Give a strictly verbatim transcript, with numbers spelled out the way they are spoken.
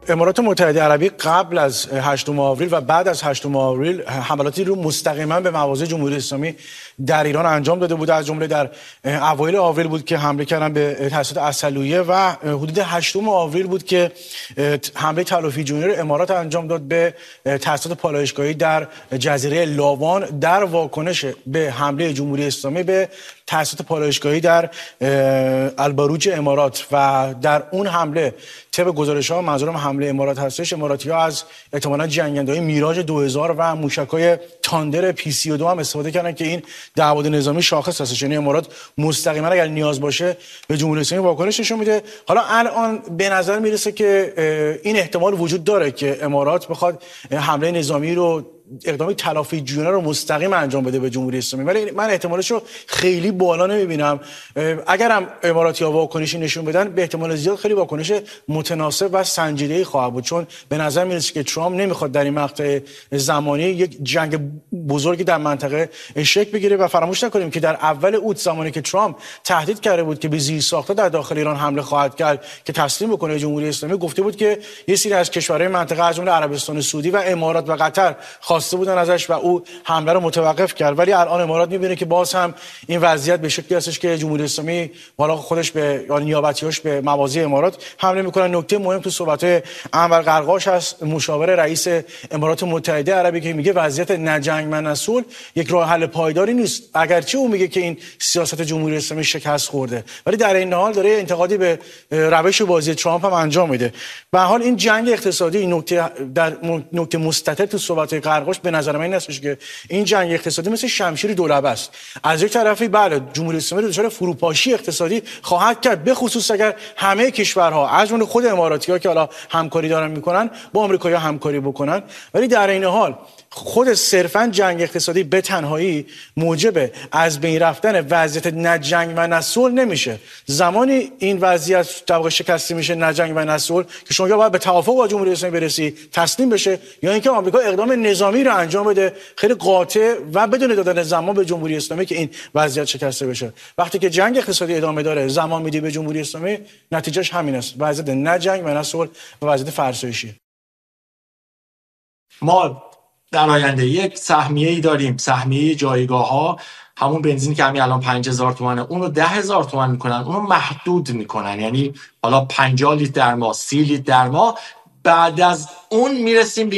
امارات متحده عربی قبل از هشتم آوریل و بعد از هشتم آوریل حملاتی رو مستقیما به مواضع جمهوری اسلامی در ایران انجام داده بود. از جمله در اوایل آوریل بود که حمله کردن به تاسیسات عسلویه و حدود هشتم آوریل بود که حمله تلافی جونی رو امارات انجام داد به تاسیسات پالایشگاهی در جزیره لاوان در واکنش به حمله جمهوری اسلامی به تاسیسات پالایشگاهی در البروج امارات. و در اون حمله طبق گزارش‌ها منظورم حمله امارات هستش، اماراتی‌ها از احتمالاً جنگنده‌های میراژ دو هزار و موشک‌های تاندر پی سی و دو هم استفاده کردن که این دعواد نظامی شاخص هستش. یعنی امارات مستقیما اگر نیاز باشه به جمهوری اسلامی واکنش نشون میده. حالا الان به نظر میرسه که این احتمال وجود داره که امارات بخواد حمله نظامی رو اقدامی تلافی جویانه رو مستقیم انجام بده به جمهوری اسلامی، ولی من احتمالش رو خیلی بالا نمیبینم. اگرم اماراتی‌ها واکنشی نشون بدن به احتمال زیاد خیلی واکنش متناسب و سنجیده‌ای خواهد بود، چون به نظر میرسه که ترامپ نمیخواد در این مقطع زمانی یک جنگ بزرگی در منطقه شکل بگیره. و فراموش نکنیم که در اول اوت زمانی که ترامپ تهدید کرده بود که به زیرساخت‌ها در داخل ایران حمله خواهد کرد که تسلیم بکنه جمهوری اسلامی، گفته بود که یه سری از کشورهای منطقه از جمله عربستان سعودی و امارات و قطر خواسته بودن ازش و او حمله رو متوقف کرد. ولی الان امارات می‌بینه که باز هم این وضعیت به شکلی هستش که جمهوری اسلامی بالا خودش به یا نیابتیاش به مواضع امارات حمله میکنن. نکته مهم تو صحبت‌های انور قرقاش هست، مشاور رئیس امارات متحده عربی، که میگه وضعیت نه جنگ نه صلح یک راه حل پایداری نیست. اگرچه او میگه که این سیاست جمهوری اسلامی شکست خورده، ولی در این حال داره انتقادی به روش بازی ترامپ هم انجام میده. به هر حال این جنگ اقتصادی، این نکته در نکته مستتر تو صحبت‌های قرقاش به نظر من این هستش که این جنگ اقتصادی مثل شمشیر دولبه است. از یک طرفی بله جمهوری اسلامی دچار فروپاشی اقتصادی خواهد کرد، به خصوص اگر همه کشورها از جمله خود اماراتی‌ها که حالا همکاری دارن میکنن با آمریکایی‌ها همکاری بکنن. ولی در این حال خود صرفاً جنگ اقتصادی به تنهایی موجب از بین رفتن وضعیت نه جنگ و نه صلح نمیشه. زمانی این وضعیت در واقع شکسته میشه، نه جنگ و نه صلح، که شما یا باید به توافق با جمهوری اسلامی برسی تسلیم بشه، یا اینکه آمریکا اقدام نظامی رو انجام بده خیلی قاطع و بدون دادن زمان به جمهوری اسلامی که این وضعیت شکسته بشه. وقتی که جنگ اقتصادی ادامه داره، زمان میدی به جمهوری اسلامی، نتیجهش همین است، وضعیت نه جنگ و نه صلح و وضعیت فرسایشی. ما در آینده یک سهمیه‌ای داریم، سهمیه جایگاه ها، همون بنزینی که همین الان پنج هزار تومانه اون رو ده هزار تومان میکنن، اون رو محدود میکنن، یعنی حالا پنجاه لیتر در ماه، سی لیتر در ماه. بعد از اون میرسیم